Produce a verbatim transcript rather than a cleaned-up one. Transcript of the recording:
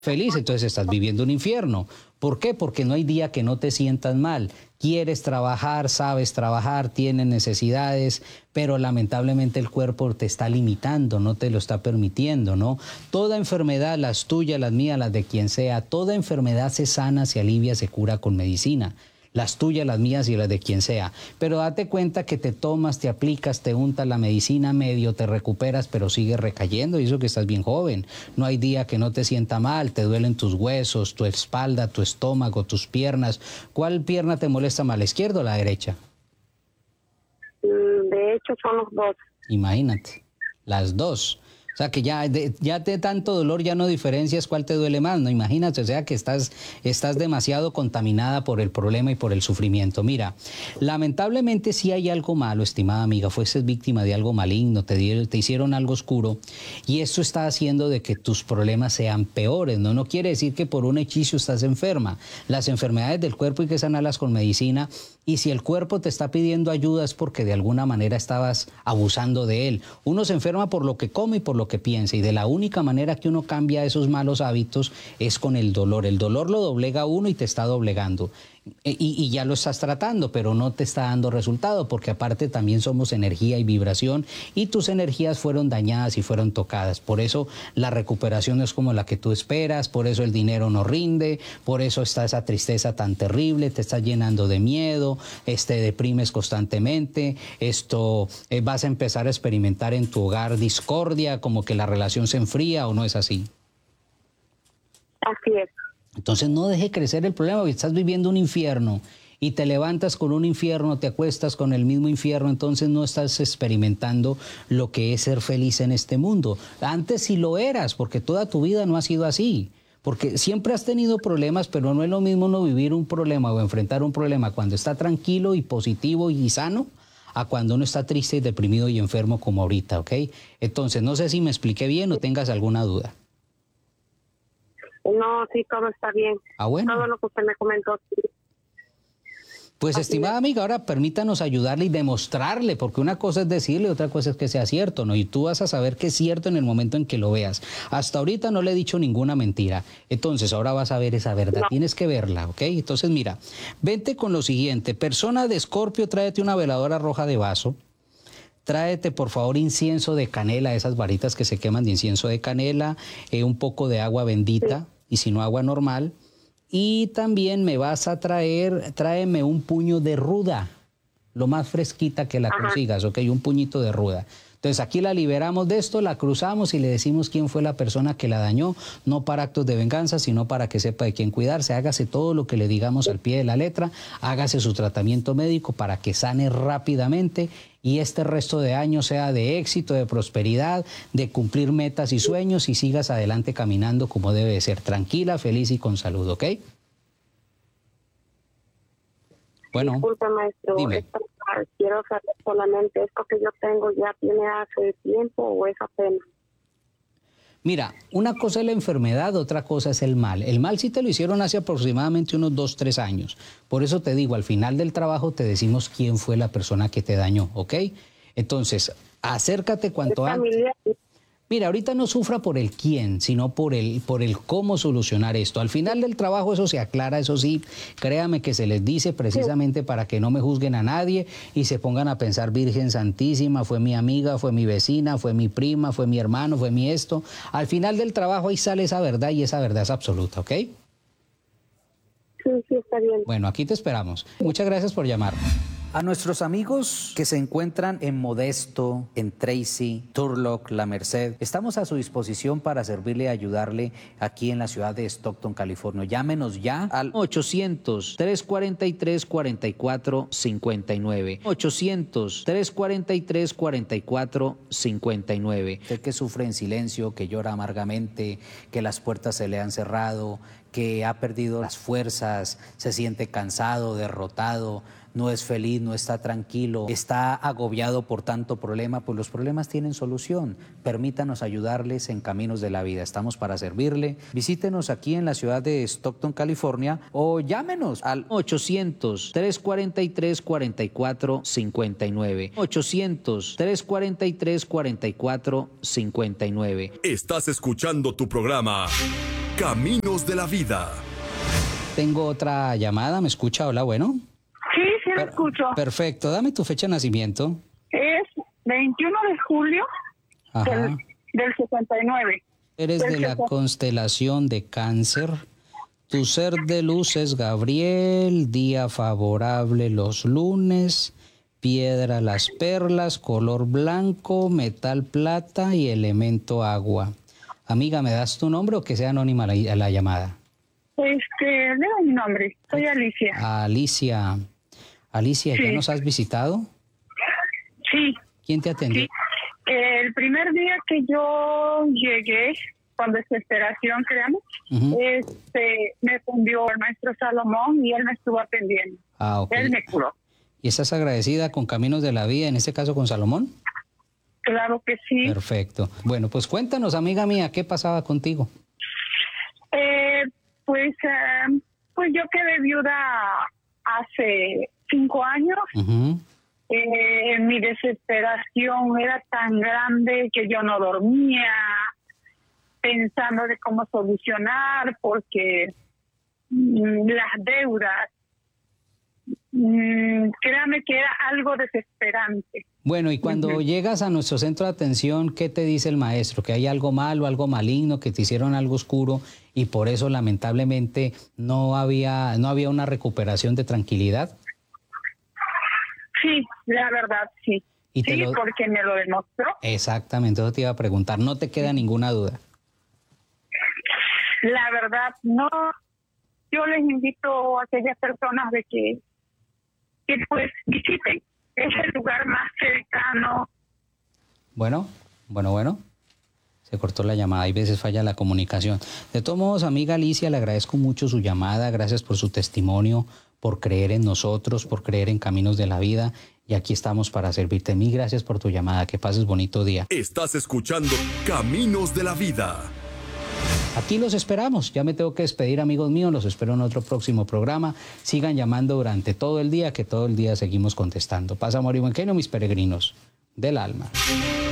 feliz, entonces estás viviendo un infierno. ¿Por qué? Porque no hay día que no te sientas mal. Quieres trabajar, sabes trabajar, tienes necesidades, pero lamentablemente el cuerpo te está limitando, no te lo está permitiendo, ¿no? Toda enfermedad, las tuyas, las mías, las de quien sea, toda enfermedad se sana, se alivia, se cura con medicina. Las tuyas, las mías y las de quien sea. Pero date cuenta que te tomas, te aplicas, te untas la medicina, medio te recuperas, pero sigues recayendo, y eso que estás bien joven. No hay día que no te sienta mal, te duelen tus huesos, tu espalda, tu estómago, tus piernas. ¿Cuál pierna te molesta más, la izquierda o la derecha? De hecho, son los dos. Imagínate, las dos. O sea que ya de, ya de tanto dolor ya no diferencias cuál te duele más, ¿no? Imagínate, o sea que estás, estás demasiado contaminada por el problema y por el sufrimiento. Mira, lamentablemente si hay algo malo, estimada amiga, fueses víctima de algo maligno, te, dieron, te hicieron algo oscuro, y esto está haciendo de que tus problemas sean peores, ¿no? No quiere decir que por un hechizo estás enferma. Las enfermedades del cuerpo hay que sanarlas con medicina, y si el cuerpo te está pidiendo ayuda es porque de alguna manera estabas abusando de él. Uno se enferma por lo que come y por lo que piensa, y de la única manera que uno cambia esos malos hábitos es con el dolor. El dolor lo doblega a uno y te está doblegando. Y, y ya lo estás tratando, pero no te está dando resultado, porque aparte también somos energía y vibración, y tus energías fueron dañadas y fueron tocadas. Por eso la recuperación no es como la que tú esperas, por eso el dinero no rinde, por eso está esa tristeza tan terrible, te estás llenando de miedo, este, deprimes constantemente, esto eh, vas a empezar a experimentar en tu hogar discordia, como que la relación se enfría, ¿o no es así? Así es. Entonces no deje crecer el problema, porque estás viviendo un infierno y te levantas con un infierno, te acuestas con el mismo infierno, entonces no estás experimentando lo que es ser feliz en este mundo. Antes sí lo eras, porque toda tu vida no ha sido así, porque siempre has tenido problemas, pero no es lo mismo no vivir un problema o enfrentar un problema cuando está tranquilo y positivo y sano, a cuando uno está triste y deprimido y enfermo como ahorita, ¿ok? Entonces no sé si me expliqué bien o tengas alguna duda. No, sí, todo está bien. Ah, bueno. Todo lo que usted me comentó. Pues, Así estimada es. amiga, ahora permítanos ayudarle y demostrarle, porque una cosa es decirle, otra cosa es que sea cierto, ¿no? Y tú vas a saber que es cierto en el momento en que lo veas. Hasta ahorita no le he dicho ninguna mentira. Entonces, ahora vas a ver esa verdad. No. Tienes que verla, ¿ok? Entonces, mira, vente con lo siguiente. Persona de Escorpio, tráete una veladora roja de vaso. Tráete, por favor, incienso de canela, esas varitas que se queman de incienso de canela, eh, un poco de agua bendita, sí. Y si no, agua normal. Y también me vas a traer, tráeme un puño de ruda, lo más fresquita que la Ajá. consigas, ¿ok? Un puñito de ruda. Entonces aquí la liberamos de esto, la cruzamos y le decimos quién fue la persona que la dañó, no para actos de venganza, sino para que sepa de quién cuidarse. Hágase todo lo que le digamos al pie de la letra, hágase su tratamiento médico para que sane rápidamente y este resto de año sea de éxito, de prosperidad, de cumplir metas y sueños, y sigas adelante caminando como debe de ser, tranquila, feliz y con salud, ¿ok? Bueno, disculpe, maestro, dime. Esta, quiero saber solamente, ¿esto que yo tengo ya tiene hace tiempo o es apenas? Mira, una cosa es la enfermedad, otra cosa es el mal. El mal sí te lo hicieron hace aproximadamente unos dos, tres años. Por eso te digo, al final del trabajo te decimos quién fue la persona que te dañó, ¿ok? Entonces, acércate cuanto antes. Mira, ahorita no sufra por el quién, sino por el, por el cómo solucionar esto. Al final del trabajo eso se aclara, eso sí, créame que se les dice precisamente para que no me juzguen a nadie y se pongan a pensar, Virgen Santísima, fue mi amiga, fue mi vecina, fue mi prima, fue mi hermano, fue mi esto. Al final del trabajo ahí sale esa verdad y esa verdad es absoluta, ¿ok? Sí, sí, está bien. Bueno, aquí te esperamos. Muchas gracias por llamar. A nuestros amigos que se encuentran en Modesto, en Tracy, Turlock, La Merced, estamos a su disposición para servirle y ayudarle aquí en la ciudad de Stockton, California. Llámenos ya al ochocientos, tres cuarenta y tres, cuarenta y cuatro cincuenta y nueve. ochocientos, tres cuarenta y tres, cuarenta y cuatro cincuenta y nueve. Usted que sufre en silencio, que llora amargamente, que las puertas se le han cerrado, que ha perdido las fuerzas, se siente cansado, derrotado, no es feliz, no está tranquilo, está agobiado por tanto problema, pues los problemas tienen solución. Permítanos ayudarles en caminos de la vida. Estamos para servirle. Visítenos aquí en la ciudad de Stockton, California, o llámenos al ochocientos, tres cuarenta y tres, cuarenta y cuatro cincuenta y nueve. ochocientos, tres cuarenta y tres, cuarenta y cuatro cincuenta y nueve. Estás escuchando tu programa Caminos de la Vida. Tengo otra llamada, ¿me escucha? Hola, bueno. Sí, sí, lo Per- escucho. Perfecto, dame tu fecha de nacimiento. Es veintiuno de julio Ajá. del, del sesenta y nueve. Eres del de la sesenta. constelación de Cáncer. Tu ser de luz es Gabriel, día favorable los lunes, piedra las perlas, color blanco, metal plata y elemento agua. Amiga, ¿me das tu nombre o que sea anónima la, la llamada? Este, le doy mi nombre. Soy Alicia. Alicia. Alicia, ¿ya Sí. nos has visitado? Sí, ¿Quién te atendió? sí. El primer día que yo llegué, con desesperación, créanme, Ujú. este, me fundió el maestro Salomón y él me estuvo atendiendo. Ah, ok. Él me curó. ¿Y estás agradecida con Caminos de la Vida, en este caso con Salomón? Claro que sí. Perfecto. Bueno, pues cuéntanos, amiga mía, ¿qué pasaba contigo? Eh, pues, eh, pues yo quedé viuda hace cinco años. Ujú. Eh, mi desesperación era tan grande que yo no dormía pensando de cómo solucionar, porque mm, las deudas, mm, créame que era algo desesperante. Bueno, y cuando Ujú. llegas a nuestro centro de atención, ¿qué te dice el maestro? ¿Que hay algo malo, algo maligno, que te hicieron algo oscuro y por eso lamentablemente no había, no había una recuperación de tranquilidad? Sí, la verdad, sí. Y te Sí, lo- porque me lo demostró. Exactamente, eso te iba a preguntar, no te queda ninguna duda. La verdad, no. Yo les invito a aquellas personas de que, que pues visiten. Es el lugar más cercano. Bueno, bueno, bueno. Se cortó la llamada, hay veces falla la comunicación. De todos modos, amiga Alicia, le agradezco mucho su llamada, gracias por su testimonio, por creer en nosotros, por creer en Caminos de la Vida. Y aquí estamos para servirte. Mil gracias por tu llamada, que pases bonito día. Estás escuchando Caminos de la Vida. Aquí los esperamos. Ya me tengo que despedir, amigos míos. Los espero en otro próximo programa. Sigan llamando durante todo el día, que todo el día seguimos contestando. Paz, amor y buen genio, mis peregrinos del alma.